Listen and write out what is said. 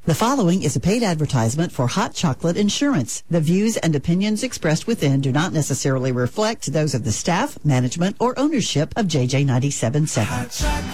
The following is a paid advertisement for Hot Chocolate Insurance. The views and opinions expressed within do not necessarily reflect those of the staff, management, or ownership of JJ 97.7.